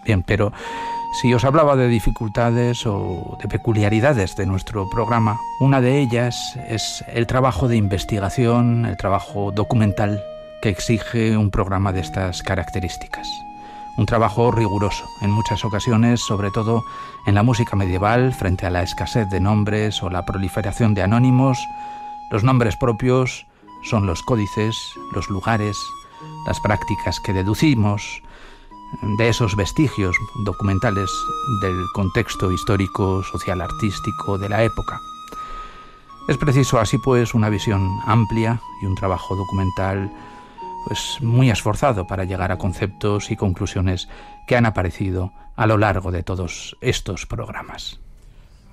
Bien, pero si os hablaba de dificultades o de peculiaridades de nuestro programa, una de ellas es el trabajo de investigación, el trabajo documental que exige un programa de estas características. Un trabajo riguroso, en muchas ocasiones, sobre todo en la música medieval, frente a la escasez de nombres o la proliferación de anónimos. Los nombres propios son los códices, los lugares, las prácticas que deducimos de esos vestigios documentales del contexto histórico, social, artístico de la época. Es preciso así pues una visión amplia y un trabajo documental pues muy esforzado para llegar a conceptos y conclusiones que han aparecido a lo largo de todos estos programas.